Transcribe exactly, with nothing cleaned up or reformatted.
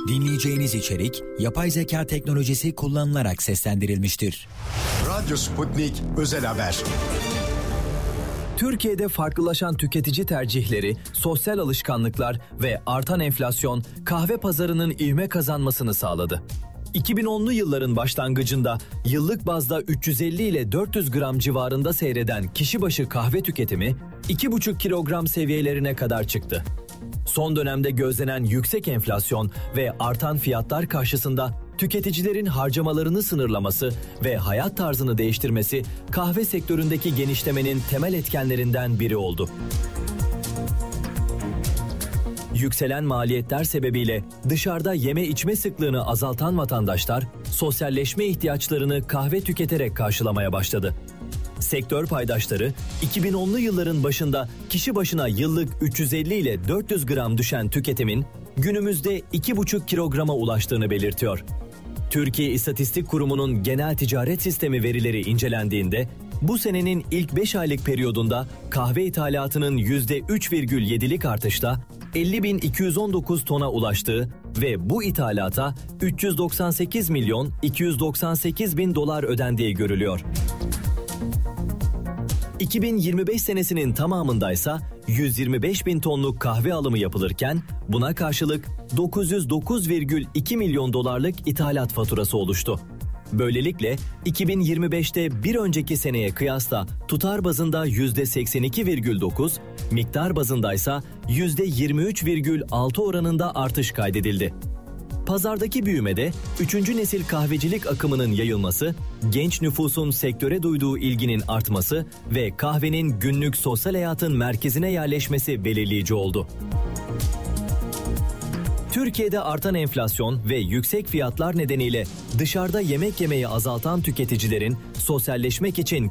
Dinleyeceğiniz içerik, yapay zeka teknolojisi kullanılarak seslendirilmiştir. Radyo Sputnik Özel Haber. Türkiye'de farklılaşan tüketici tercihleri, sosyal alışkanlıklar ve artan enflasyon kahve pazarının ivme kazanmasını sağladı. iki bin onlu yılların başlangıcında yıllık bazda üç yüz elli ile dört yüz gram civarında seyreden kişi başı kahve tüketimi iki buçuk kilogram seviyelerine kadar çıktı. Son dönemde gözlenen yüksek enflasyon ve artan fiyatlar karşısında tüketicilerin harcamalarını sınırlaması ve hayat tarzını değiştirmesi kahve sektöründeki genişlemenin temel etkenlerinden biri oldu. Yükselen maliyetler sebebiyle dışarıda yeme içme sıklığını azaltan vatandaşlar sosyalleşme ihtiyaçlarını kahve tüketerek karşılamaya başladı. Sektör paydaşları iki bin onlu yılların başında kişi başına yıllık üç yüz elli ile dört yüz gram düşen tüketimin günümüzde iki buçuk kilograma ulaştığını belirtiyor. Türkiye İstatistik Kurumu'nun genel ticaret sistemi verileri incelendiğinde bu senenin ilk beş aylık periyodunda kahve ithalatının yüzde üç virgül yedilik artışla elli bin iki yüz on dokuz tona ulaştığı ve bu ithalata üç yüz doksan sekiz milyon iki yüz doksan sekiz bin dolar ödendiği görülüyor. iki bin yirmi beş senesinin tamamındaysa yüz yirmi beş bin tonluk kahve alımı yapılırken buna karşılık dokuz yüz dokuz virgül iki milyon dolarlık ithalat faturası oluştu. Böylelikle iki bin yirmi beşte bir önceki seneye kıyasla tutar bazında yüzde seksen iki virgül dokuz, miktar bazındaysa yüzde yirmi üç virgül altı oranında artış kaydedildi. Pazardaki büyümede üçüncü nesil kahvecilik akımının yayılması, genç nüfusun sektöre duyduğu ilginin artması ve kahvenin günlük sosyal hayatın merkezine yerleşmesi belirleyici oldu. Türkiye'de artan enflasyon ve yüksek fiyatlar nedeniyle dışarıda yemek yemeyi azaltan tüketicilerin sosyalleşmek için